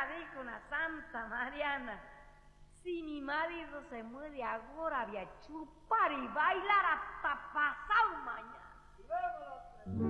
ya dijo una santa Mariana, si mi marido se muere ahora voy a chupar y bailar